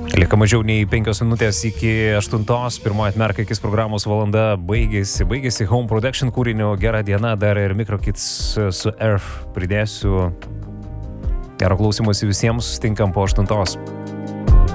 Lieka mažiau nei 5 minutės iki 8. Pirmoji Atmerk akis programos valanda baigėsi Home Production kūriniu Gera diena, dar ir Microkids su Earth pridėsiu. Gero klausymosi visiems, tinkam po 8.